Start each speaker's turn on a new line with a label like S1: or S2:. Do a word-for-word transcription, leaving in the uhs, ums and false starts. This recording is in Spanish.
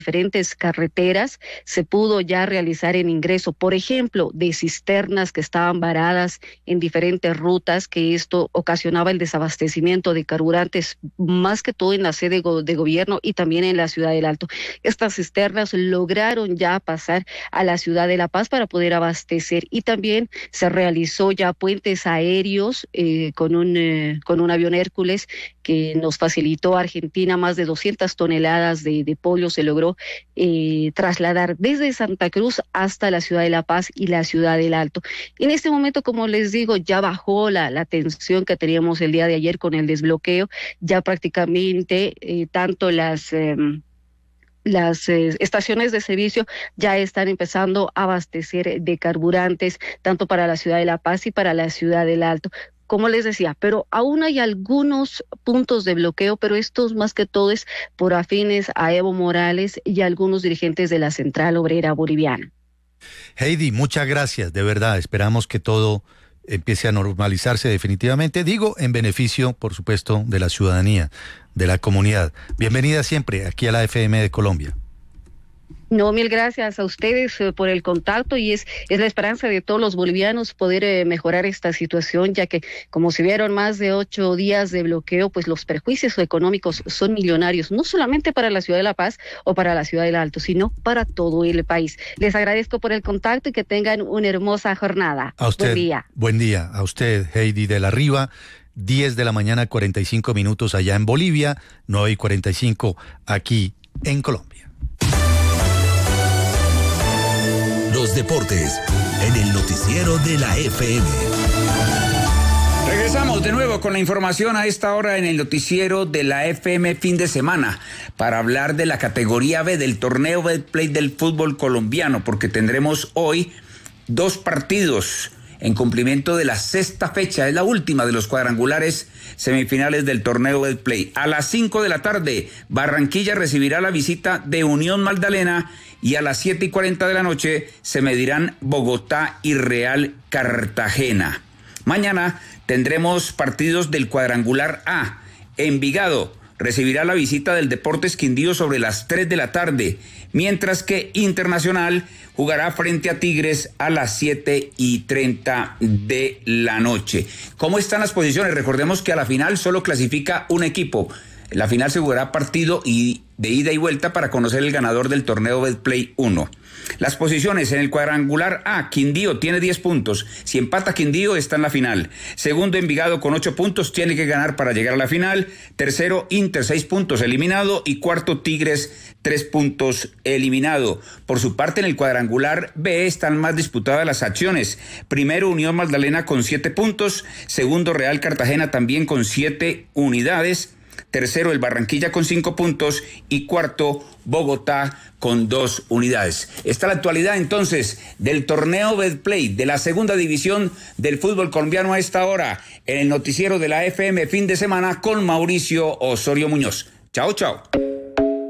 S1: diferentes carreteras se pudo ya realizar el ingreso, por ejemplo, de cisternas que estaban varadas en diferentes rutas, que esto ocasionaba el desabastecimiento de carburantes, más que todo en la sede de gobierno y también en la ciudad del Alto. Estas cisternas lograron ya pasar a la ciudad de La Paz para poder abastecer, y también se realizó ya puentes aéreos eh, con un eh, con un avión Hércules que nos facilitó a Argentina más de doscientas toneladas de, de pollo. Se logró eh, trasladar desde Santa Cruz hasta la ciudad de La Paz y la ciudad del Alto. En este momento, como les digo, ya bajó la, la tensión que teníamos el día de ayer con el desbloqueo. Ya prácticamente eh, tanto las... Eh, Las eh, estaciones de servicio ya están empezando a abastecer de carburantes, tanto para la ciudad de La Paz y para la ciudad del Alto. Como les decía, pero aún hay algunos puntos de bloqueo, pero estos más que todo es por afines a Evo Morales y a algunos dirigentes de la Central Obrera Boliviana.
S2: Heidi, muchas gracias, de verdad, esperamos que todo empiece a normalizarse definitivamente, digo, en beneficio, por supuesto, de la ciudadanía, de la comunidad. Bienvenida siempre aquí a la F M de Colombia.
S1: No, mil gracias a ustedes eh, por el contacto, y es, es la esperanza de todos los bolivianos poder eh, mejorar esta situación, ya que como se vieron más de ocho días de bloqueo, pues los perjuicios económicos son millonarios, no solamente para la ciudad de La Paz o para la ciudad del Alto, sino para todo el país. Les agradezco por el contacto y que tengan una hermosa jornada.
S2: A usted,
S1: buen día.
S2: Buen día, a usted, Heidi de la Riva. diez de la mañana, cuarenta y cinco minutos allá en Bolivia, nueve y cuarenta y cinco aquí en Colombia.
S3: Los deportes en el noticiero de la F M.
S4: Regresamos de nuevo con la información a esta hora en el noticiero de la F M fin de semana para hablar de la categoría B del torneo Betplay del fútbol colombiano, porque tendremos hoy dos partidos en cumplimiento de la sexta fecha, es la última de los cuadrangulares semifinales del torneo Betplay. A las cinco de la tarde, Barranquilla recibirá la visita de Unión Magdalena, y a las siete y cuarenta de la noche se medirán Bogotá y Real Cartagena. Mañana tendremos partidos del cuadrangular A. Envigado recibirá la visita del Deportes Quindío sobre las tres de la tarde, mientras que Internacional jugará frente a Tigres a las siete y treinta de la noche. ¿Cómo están las posiciones? Recordemos que a la final solo clasifica un equipo. La final se jugará partido y de ida y vuelta para conocer el ganador del torneo Betplay uno. Las posiciones en el cuadrangular A: Quindío tiene diez puntos. Si empata Quindío, está en la final. Segundo, Envigado con ocho puntos, tiene que ganar para llegar a la final. Tercero, Inter, seis puntos, eliminado. Y cuarto, Tigres, tres puntos, eliminado. Por su parte, en el cuadrangular B están más disputadas las acciones. Primero, Unión Magdalena con siete puntos. Segundo, Real Cartagena también con siete unidades. Tercero, el Barranquilla con cinco puntos, y cuarto, Bogotá con dos unidades. Está la actualidad entonces del torneo Betplay de la segunda división del fútbol colombiano a esta hora en el noticiero de la F M fin de semana con Mauricio Osorio Muñoz. Chao, chao.